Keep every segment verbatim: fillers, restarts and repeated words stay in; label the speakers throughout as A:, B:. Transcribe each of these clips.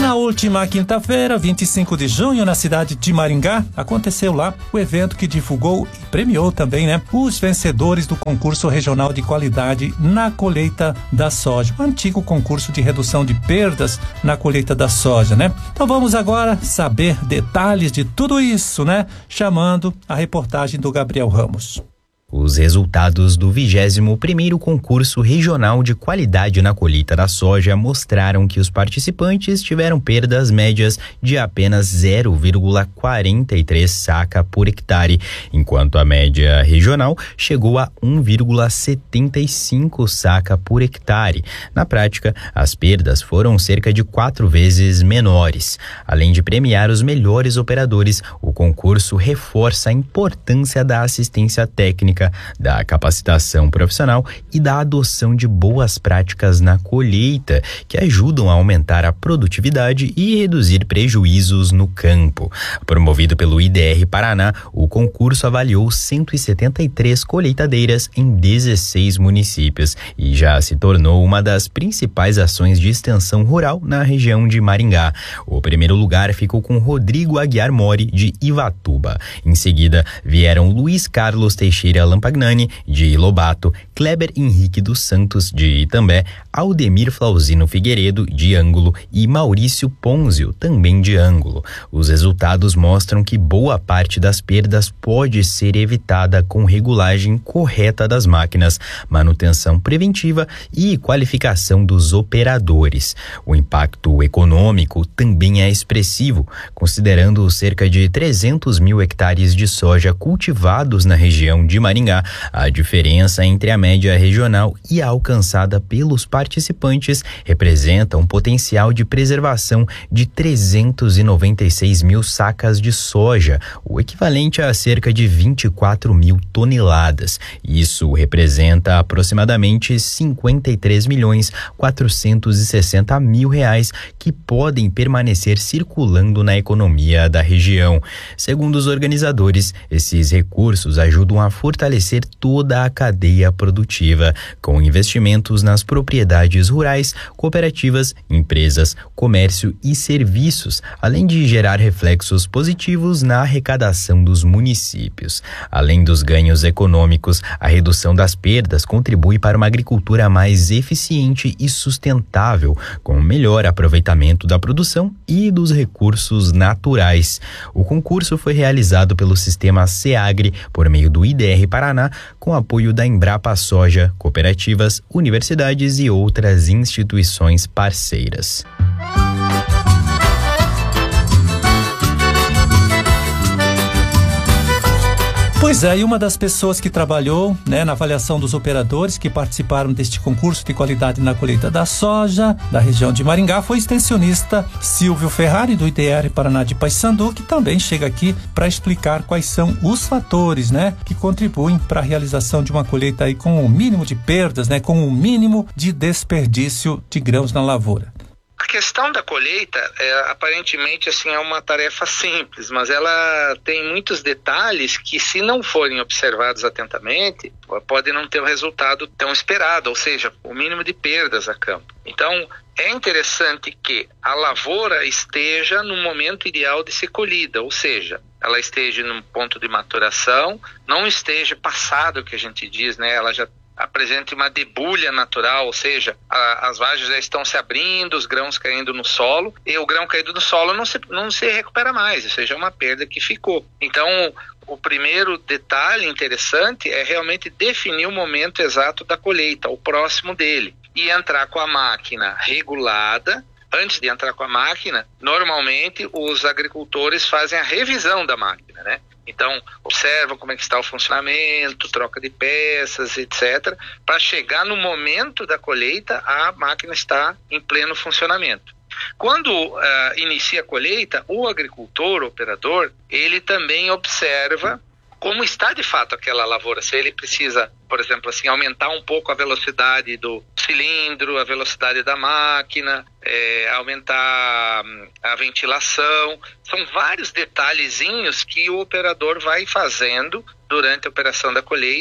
A: Na última quinta-feira, vinte e cinco de junho, na cidade de Maringá, aconteceu lá o evento que divulgou e premiou também, né, os vencedores do concurso regional de qualidade na colheita da soja, o antigo concurso de redução de perdas na colheita da soja, né? Então vamos agora saber detalhes de tudo isso, né? Chamando a reportagem do Gabriel Ramos.
B: Os resultados do vigésimo primeiro concurso regional de qualidade na colheita da soja mostraram que os participantes tiveram perdas médias de apenas zero vírgula quarenta e três saca por hectare, enquanto a média regional chegou a um vírgula setenta e cinco saca por hectare. Na prática, as perdas foram cerca de quatro vezes menores. Além de premiar os melhores operadores, o concurso reforça a importância da assistência técnica, da capacitação profissional e da adoção de boas práticas na colheita, que ajudam a aumentar a produtividade e reduzir prejuízos no campo. Promovido pelo I D R Paraná, o concurso avaliou cento e setenta e três colheitadeiras em dezesseis municípios e já se tornou uma das principais ações de extensão rural na região de Maringá. O primeiro lugar ficou com Rodrigo Aguiar Mori, de Ivatuba. Em seguida, vieram Luiz Carlos Teixeira Lampagnani, de Lobato, Kleber Henrique dos Santos, de Itambé, Aldemir Flauzino Figueiredo, de Ângulo, e Maurício Ponzio, também de Ângulo. Os resultados mostram que boa parte das perdas pode ser evitada com regulagem correta das máquinas, manutenção preventiva e qualificação dos operadores. O impacto econômico também é expressivo, considerando cerca de trezentos mil hectares de soja cultivados na região de Maringá. A diferença entre a média regional e a alcançada pelos participantes representa um potencial de preservação de trezentos e noventa e seis mil sacas de soja, o equivalente a cerca de vinte e quatro mil toneladas. Isso representa aproximadamente cinquenta e três milhões quatrocentos e sessenta mil reais que podem permanecer circulando na economia da região. Segundo os organizadores, esses recursos ajudam a fortalecer toda a cadeia produtiva, com investimentos nas propriedades rurais, cooperativas, empresas, comércio e serviços, além de gerar reflexos positivos na arrecadação dos municípios. Além dos ganhos econômicos, a redução das perdas contribui para uma agricultura mais eficiente e sustentável, com melhor aproveitamento da produção e dos recursos naturais. O concurso foi realizado pelo sistema SEAGRE por meio do I D R Paraná, com apoio da Embrapa Soja, cooperativas, universidades e outras instituições parceiras.
A: Pois é, e uma das pessoas que trabalhou, né, na avaliação dos operadores que participaram deste concurso de qualidade na colheita da soja da região de Maringá foi o extensionista Silvio Ferrari, do I D R Paraná de Paissandu, que também chega aqui para explicar quais são os fatores, né, que contribuem para a realização de uma colheita aí com o mínimo de perdas, né, com o mínimo de desperdício de grãos na lavoura.
C: A questão da colheita, é, aparentemente, assim, é uma tarefa simples, mas ela tem muitos detalhes que, se não forem observados atentamente, podem não ter o resultado tão esperado, ou seja, o mínimo de perdas a campo. Então, é interessante que a lavoura esteja no momento ideal de ser colhida, ou seja, ela esteja num ponto de maturação, não esteja passado, que a gente diz, né? Ela já apresente uma debulha natural, ou seja, a, as vagens já estão se abrindo, os grãos caindo no solo, e o grão caído no solo não se, não se recupera mais, ou seja, é uma perda que ficou. Então, o primeiro detalhe interessante é realmente definir o momento exato da colheita, o próximo dele, e entrar com a máquina regulada. Antes de entrar com a máquina, normalmente os agricultores fazem a revisão da máquina, né? Então, observam como é que está o funcionamento, troca de peças, etcétera, para chegar no momento da colheita, a máquina está em pleno funcionamento. Quando uh, inicia a colheita, o agricultor, o operador, ele também observa como está de fato aquela lavoura, se ele precisa, por exemplo, assim, aumentar um pouco a velocidade do cilindro, a velocidade da máquina, é, aumentar a ventilação. São vários detalhezinhos que o operador vai fazendo durante a operação da colheita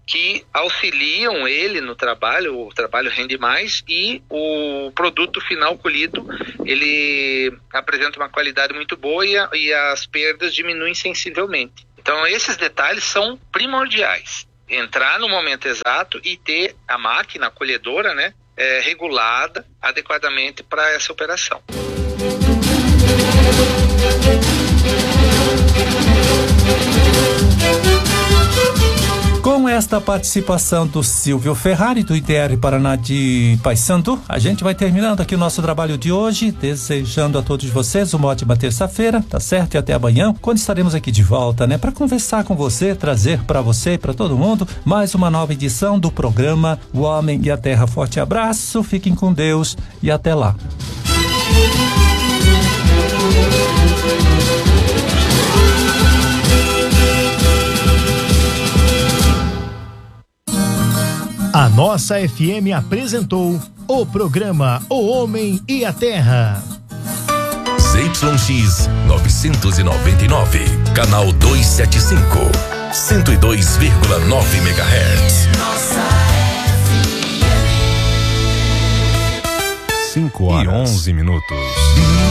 C: que auxiliam ele no trabalho, o trabalho rende mais e o produto final colhido, ele apresenta uma qualidade muito boa e, a, e as perdas diminuem sensivelmente. Então esses detalhes são primordiais. Entrar no momento exato e ter a máquina, a colhedora, né, é, regulada adequadamente para essa operação.
A: Com esta participação do Silvio Ferrari, do I D R Paraná de Paysandu, a gente vai terminando aqui o nosso trabalho de hoje, desejando a todos vocês uma ótima terça-feira, tá certo? E até amanhã, quando estaremos aqui de volta, né? Para conversar com você, trazer para você e para todo mundo mais uma nova edição do programa O Homem e a Terra. Forte abraço, fiquem com Deus e até lá.
D: A nossa F M apresentou o programa O Homem e a Terra.
E: Z Y X novecentos e noventa e nove, canal duzentos e setenta e cinco, cento e dois vírgula nove megahertz.
F: Nossa F M.
E: cinco horas e onze minutos.